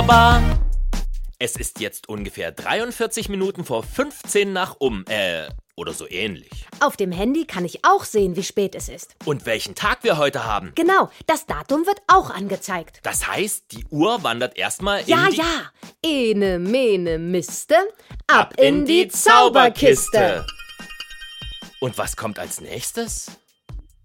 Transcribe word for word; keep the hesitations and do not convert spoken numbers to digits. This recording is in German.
wunderbar. Es ist jetzt ungefähr dreiundvierzig Minuten vor fünfzehn nach um, äh, oder so ähnlich. Auf dem Handy kann ich auch sehen, wie spät es ist. Und welchen Tag wir heute haben. Genau, das Datum wird auch angezeigt. Das heißt, die Uhr wandert erstmal in Ja, die... ja. Ene, mene, miste. Ab in die Zauberkiste. Und was kommt als nächstes?